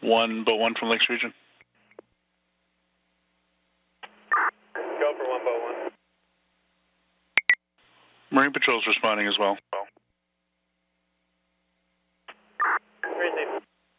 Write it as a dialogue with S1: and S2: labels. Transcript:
S1: 1, boat 1 from Lakes Region.
S2: Go for 1, boat 1.
S1: Marine Patrol's responding as well.